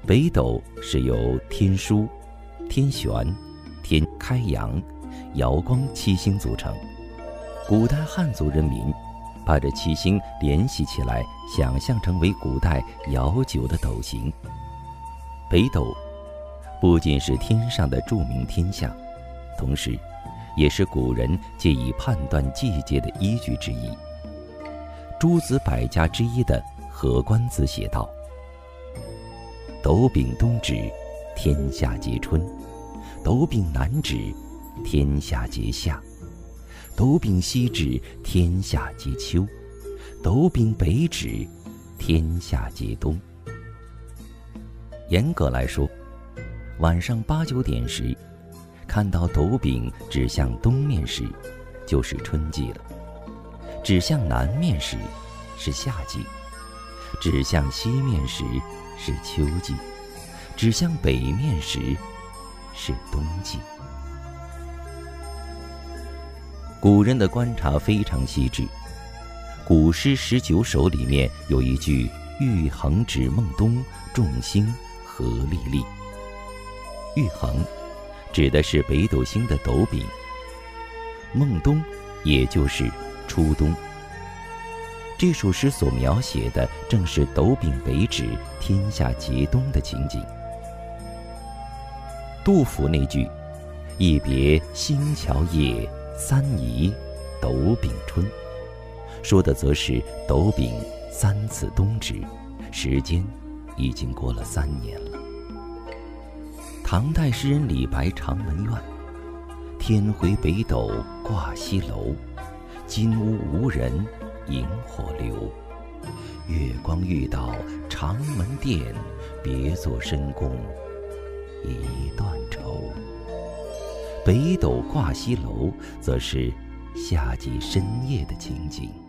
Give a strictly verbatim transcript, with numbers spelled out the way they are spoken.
北斗是由天枢、天璇、天开阳、瑶光七星组成。古代汉族人民把这七星联系起来，想象成为古代遥久的斗形。北斗不仅是天上的著名天象，同时也是古人借以判断季节的依据之一。诸子百家之一的何官子写道：斗柄东指，天下皆春；斗柄南指，天下皆夏；斗柄西指，天下皆秋；斗柄北指，天下皆冬。严格来说，晚上八九点时，看到斗柄指向东面时，就是春季了；指向南面时，是夏季；指向西面时，是秋季；指向北面时，是冬季。古人的观察非常细致，《古诗十九首》里面有一句“玉衡指孟冬，众星何历历”。玉衡指的是北斗星的斗柄，孟冬也就是初冬。这首诗所描写的正是斗柄北指，天下皆冬的情景。杜甫那句“一别星桥夜，三移斗柄春”，说的则是斗柄三次冬至，时间已经过了三年了。唐代诗人李白《长门怨》：天回北斗挂西楼，金屋无人萤火流。月光欲到长门殿，别作深宫一段愁。北斗挂西楼，则是夏季深夜的情景。